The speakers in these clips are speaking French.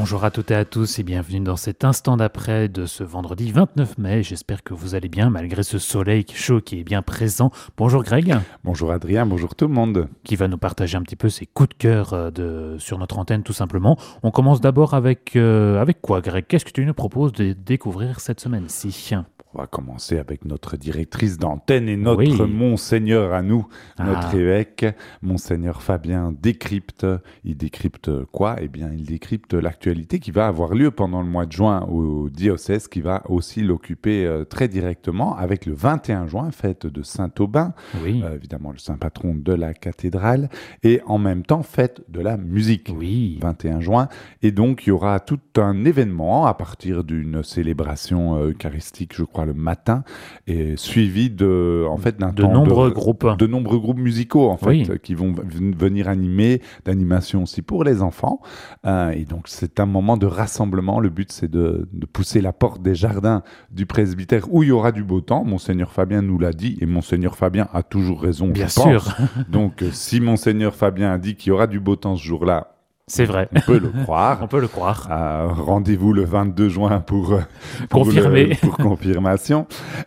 Bonjour à toutes et à tous et bienvenue dans cet instant d'après de ce vendredi 29 mai. J'espère que vous allez bien malgré ce soleil chaud qui est bien présent. Bonjour Greg. Bonjour Adrien, bonjour tout le monde. Qui va nous partager un petit peu ses coups de cœur sur notre antenne tout simplement. On commence d'abord avec quoi Greg? Qu'est-ce que tu nous proposes de découvrir cette semaine-ci? On va commencer avec notre directrice d'antenne et notre Monseigneur à nous, notre évêque, Monseigneur Fabien décrypte. Il décrypte quoi? Eh bien, il décrypte l'actualité qui va avoir lieu pendant le mois de juin au diocèse, qui va aussi l'occuper très directement avec le 21 juin, fête de Saint-Aubin, évidemment le saint patron de la cathédrale, et en même temps fête de la musique, 21 juin. Et donc, il y aura tout un événement à partir d'une célébration eucharistique, je crois, le matin, et suivi de nombreux groupes musicaux qui vont venir animer, d'animation aussi pour les enfants. Et donc c'est un moment de rassemblement. Le but c'est de pousser la porte des jardins du presbytère où il y aura du beau temps. Monseigneur Fabien nous l'a dit et Monseigneur Fabien a toujours raison. Bien sûr. Donc si Monseigneur Fabien a dit qu'il y aura du beau temps ce jour-là, c'est vrai. On peut le croire. On peut le croire. Rendez-vous le 22 juin pour confirmation.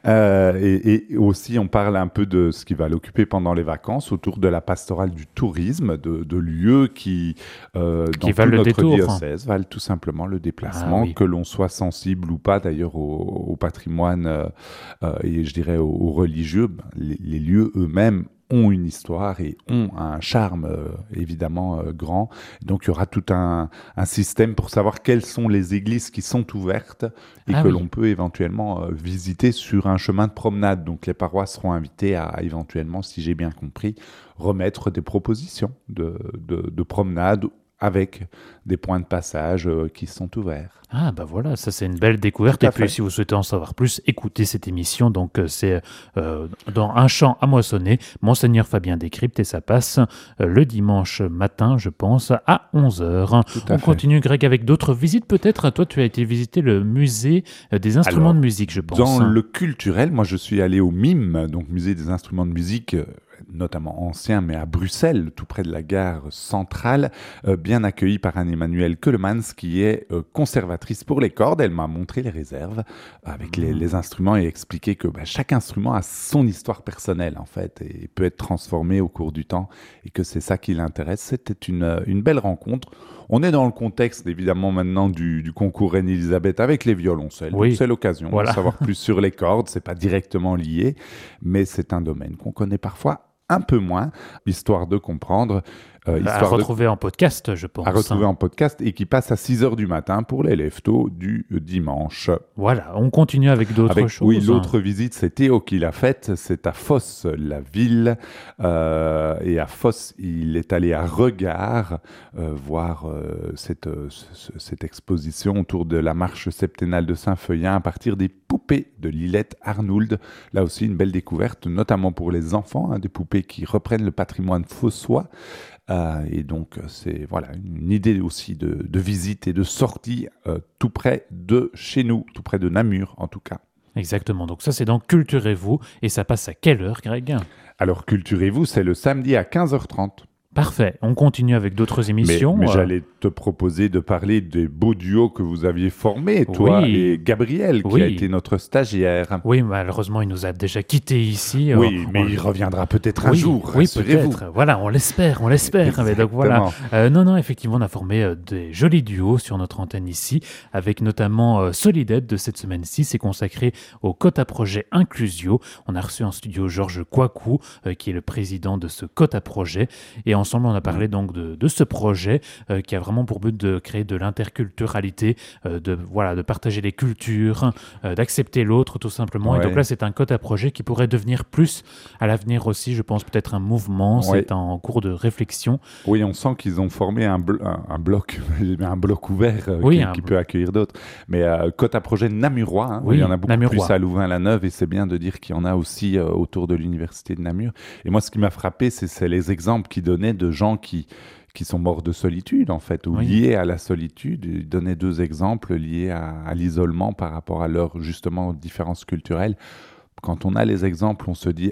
Et aussi, on parle un peu de ce qui va l'occuper pendant les vacances autour de la pastorale du tourisme, de lieux qui dans tout notre diocèse, valent tout simplement le déplacement, que l'on soit sensible ou pas d'ailleurs au patrimoine et je dirais aux religieux. Les lieux eux-mêmes ont une histoire et ont un charme évidemment grand. Donc il y aura tout un système pour savoir quelles sont les églises qui sont ouvertes et l'on peut éventuellement visiter sur un chemin de promenade. Donc les paroisses seront invitées à éventuellement, si j'ai bien compris, remettre des propositions de promenade avec des points de passage qui sont ouverts. Ah bah voilà, ça c'est une belle découverte. Et puis si vous souhaitez en savoir plus, écoutez cette émission. Donc c'est dans Un champ à moissonner, Monseigneur Fabien décrypte et ça passe le dimanche matin, je pense, à 11h. On continue Greg avec d'autres visites peut-être. Toi tu as été visiter le musée des instruments de musique, je pense. Dans le culturel, moi je suis allé au MIM, donc musée des instruments de musique, notamment ancien, mais à Bruxelles, tout près de la gare centrale, bien accueillie par Anne-Emmanuelle Keulemans, qui est conservatrice pour les cordes. Elle m'a montré les réserves avec les instruments et expliqué que chaque instrument a son histoire personnelle, en fait, et peut être transformé au cours du temps, et que c'est ça qui l'intéresse. C'était une belle rencontre. On est dans le contexte, évidemment, maintenant du concours Reine-Élisabeth avec les violoncelles. Donc, c'est l'occasion de savoir plus sur les cordes. C'est pas directement lié, mais c'est un domaine qu'on connaît parfois un peu moins, histoire de comprendre. À retrouver en podcast, je pense. À retrouver en podcast et qui passe à 6h du matin pour les lève-tôt du dimanche. Voilà, on continue avec d'autres choses. Oui, l'autre visite, c'est Théo qui l'a faite. C'est à Fosse, la ville. Et à Fosse, il est allé à Regard voir cette exposition autour de la marche septennale de Saint-Feuillin à partir des poupées de Lilette Arnould. Là aussi, une belle découverte, notamment pour les enfants, des poupées qui reprennent le patrimoine fossois. Et donc, c'est une idée aussi de visite et de sortie tout près de chez nous, tout près de Namur en tout cas. Exactement, donc ça c'est dans Culturez-vous et ça passe à quelle heure Greg? Alors Culturez-vous, c'est le samedi à 15h30. Parfait, on continue avec d'autres émissions. Mais j'allais te proposer de parler des beaux duos que vous aviez formés, toi et Gabriel, qui a été notre stagiaire. Oui, malheureusement, il nous a déjà quittés ici. Oui, mais il reviendra peut-être un jour. Oui, peut-être. Voilà, on l'espère. Mais donc voilà. Non, effectivement, on a formé des jolis duos sur notre antenne ici, avec notamment Solidette de cette semaine-ci. C'est consacré au Quota Projet Inclusio. On a reçu en studio Georges Kouakou, qui est le président de ce Quota Projet. Et ensemble, on a parlé donc de ce projet qui a vraiment pour but de créer de l'interculturalité, de partager les cultures, d'accepter l'autre tout simplement. Et donc là, c'est un Quota Projet qui pourrait devenir plus à l'avenir aussi, je pense peut-être un mouvement. C'est en cours de réflexion. Oui, on sent qu'ils ont formé un bloc ouvert qui peut accueillir d'autres. Mais Quota Projet namurois, il y en a beaucoup plus à Louvain-la-Neuve et c'est bien de dire qu'il y en a aussi autour de l'université de Namur. Et moi, ce qui m'a frappé, c'est les exemples qu'ils donnaient de gens qui sont morts de solitude, en fait, ou liés à la solitude. Il donnait 2 exemples liés à l'isolement par rapport à leurs, justement, différences culturelles. Quand on a les exemples, on se dit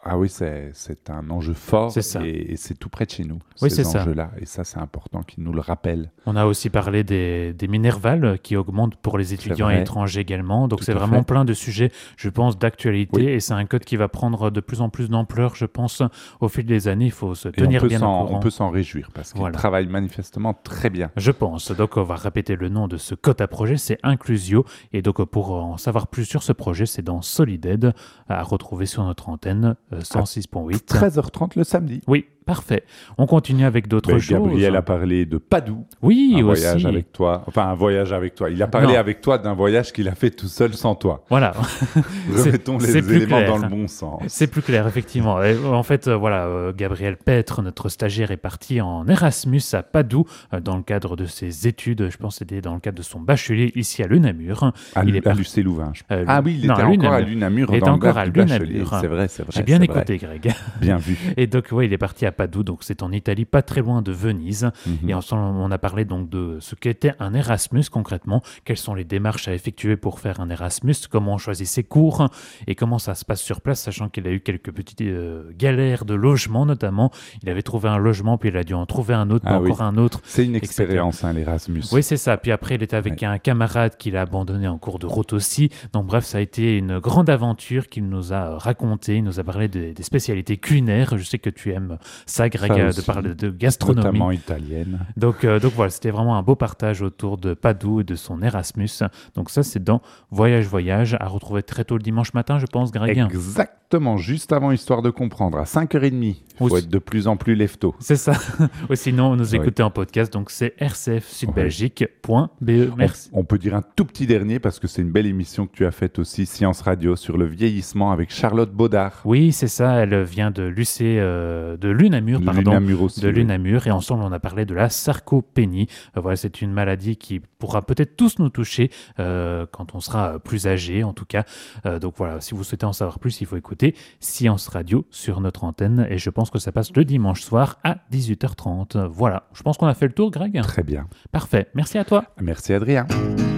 Ah oui, c'est un enjeu fort et c'est tout près de chez nous, ces enjeux-là. Et ça, c'est important qu'ils nous le rappellent. On a aussi parlé des Minerval qui augmentent pour les étudiants étrangers également. Donc, c'est vraiment plein de sujets, je pense, d'actualité. Et c'est un code qui va prendre de plus en plus d'ampleur, je pense, au fil des années. Il faut se tenir bien au courant. On peut s'en réjouir parce qu'ils travaillent manifestement très bien. Je pense. Donc, on va répéter le nom de ce code à projet, c'est Inclusio. Et donc, pour en savoir plus sur ce projet, c'est dans Solided, à retrouver sur notre antenne 106.8. 13h30 le samedi. Oui, parfait. On continue avec d'autres choses. Gabriel a parlé de Padoue. Oui, un aussi. Voyage avec toi. Enfin, un voyage avec toi. Il a parlé avec toi d'un voyage qu'il a fait tout seul sans toi. Voilà. Remettons les éléments dans le bon sens. C'est plus clair, effectivement. Et, en fait, Gabriel Petre, notre stagiaire, est parti en Erasmus à Padoue dans le cadre de ses études. Je pense que c'était dans le cadre de son bachelier ici à l'UNAMUR. À l'UCLouvain. Ah oui, il était encore à l'UNAMUR dans le cadre du bachelier. C'est vrai. J'ai bien écouté, Greg. Bien vu. Et donc, il est parti à Padoue, donc c'est en Italie, pas très loin de Venise. Et ensemble, on a parlé donc de ce qu'était un Erasmus concrètement, quelles sont les démarches à effectuer pour faire un Erasmus, comment on choisit ses cours et comment ça se passe sur place, sachant qu'il a eu quelques petites galères de logement notamment. Il avait trouvé un logement, puis il a dû en trouver un autre, encore un autre. C'est une expérience, l'Erasmus. Oui, c'est ça. Puis après, il était avec un camarade qu'il a abandonné en cours de route aussi. Donc bref, ça a été une grande aventure qu'il nous a racontée. Il nous a parlé des spécialités culinaires. Je sais que tu aimes ça, Greg, de parler de gastronomie. Notamment italienne. Donc voilà, c'était vraiment un beau partage autour de Padoue et de son Erasmus. Donc ça, c'est dans Voyage, à retrouver très tôt le dimanche matin, je pense, Greg. Exactement, juste avant Histoire de comprendre, à 5h30. Il faut être de plus en plus lève-tôt. C'est ça. Ou sinon, nous écouter en podcast, donc c'est rcfsudbelgique.be. Merci. On peut dire un tout petit dernier, parce que c'est une belle émission que tu as faite aussi, Science Radio, sur le vieillissement avec Charlotte Baudard. Oui, c'est ça, elle vient de l'UNAMUR, de l'UNAMUR, et ensemble, on a parlé de la sarcopénie. Voilà, c'est une maladie qui pourra peut-être tous nous toucher quand on sera plus âgé, en tout cas. Donc voilà, si vous souhaitez en savoir plus, il faut écouter Science Radio sur notre antenne, et je pense que ça passe le dimanche soir à 18h30. Voilà, je pense qu'on a fait le tour, Greg. Très bien. Parfait, merci à toi. Merci Adrien.